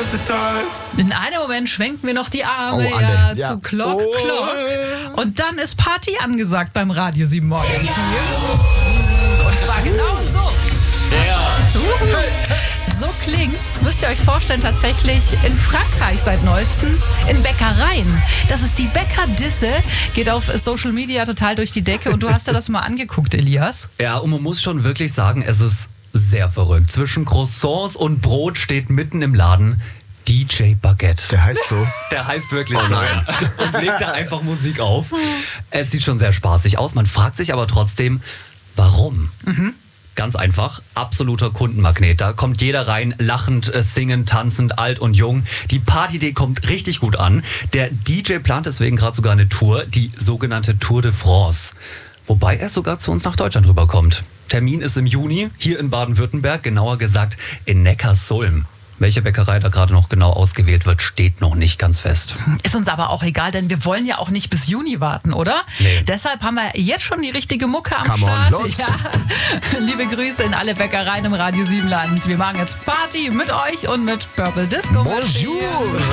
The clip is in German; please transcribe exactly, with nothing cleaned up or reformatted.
In einem Moment schwenken wir noch die Arme Oh, Anne, ja, ja. zu Clock, Oh. Clock. Und dann ist Party angesagt beim Radio sieben Morgens. Und zwar genau so. Uhu. So klingt's, müsst ihr euch vorstellen, tatsächlich in Frankreich seit neuestem, in Bäckereien. Das ist die Bäckerdisse, geht auf Social Media total durch die Decke. Und du hast dir das mal angeguckt, Elias. Ja, und man muss schon wirklich sagen, es ist sehr verrückt. Zwischen Croissants und Brot steht mitten im Laden D J Baguette. Der heißt so. Der heißt wirklich Oh so. nein. Ja. Und legt da einfach Musik auf. Es sieht schon sehr spaßig aus. Man fragt sich aber trotzdem, warum? Mhm. Ganz einfach, absoluter Kundenmagnet. Da kommt jeder rein, lachend, äh, singend, tanzend, alt und jung. Die Partyidee kommt richtig gut an. Der D J plant deswegen gerade sogar eine Tour, die sogenannte Tour de France. Wobei er sogar zu uns nach Deutschland rüberkommt. Termin ist im Juni, hier in Baden-Württemberg, genauer gesagt in Neckarsulm. Welche Bäckerei da gerade noch genau ausgewählt wird, steht noch nicht ganz fest. Ist uns aber auch egal, denn wir wollen ja auch nicht bis Juni warten, oder? Nee. Deshalb haben wir jetzt schon die richtige Mucke am Come on, Start. los. Ja. Liebe Grüße in alle Bäckereien im Radio sieben Land. Wir machen jetzt Party mit euch und mit Purple Disco. Bonjour!